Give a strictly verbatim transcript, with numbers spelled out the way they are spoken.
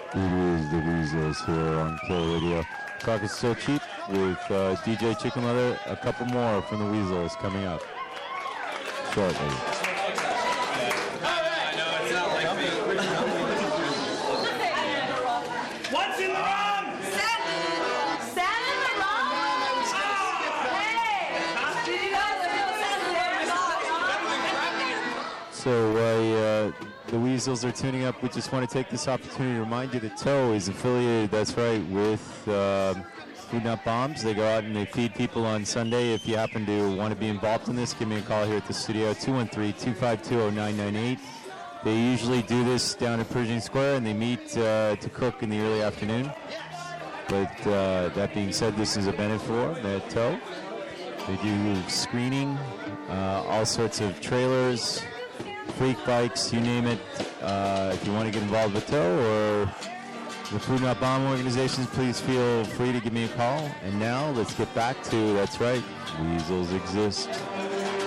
It is the Weasels here on Kill Radio. Talk is so cheap with uh, D J Chicken Leather. A couple more from the Weasels coming up shortly. What's in the rum? Sand, sand in the rum? Hey! Did you guys feel So uh, uh, the Weasels are tuning up. We just want to take this opportunity to remind you that Toe is affiliated, that's right, with uh, Food Not Bombs. They go out and they feed people on Sunday. If you happen to want to be involved in this, give me a call here at the studio, two one three, two five two, zero nine nine eight. They usually do this down at Pershing Square, and they meet uh, to cook in the early afternoon. But uh, that being said, this is a benefit for them at Toe. They do screening, uh, all sorts of trailers, freak bikes, you name it. Uh, if you want to get involved with Toe or the Food Not Bomb organizations, please feel free to give me a call. And now let's get back to, that's right, Weasels Exist.